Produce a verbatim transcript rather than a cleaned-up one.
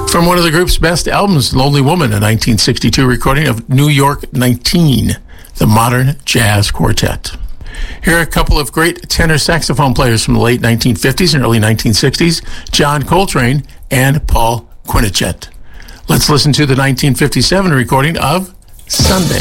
From one of the group's best albums, Lonely Woman, a nineteen sixty-two recording of New York nineteen, the Modern Jazz Quartet. Here are a couple of great tenor saxophone players from the late nineteen fifties and early nineteen sixties, John Coltrane and Paul Quinichette. Let's listen to the nineteen fifty-seven recording of Sunday.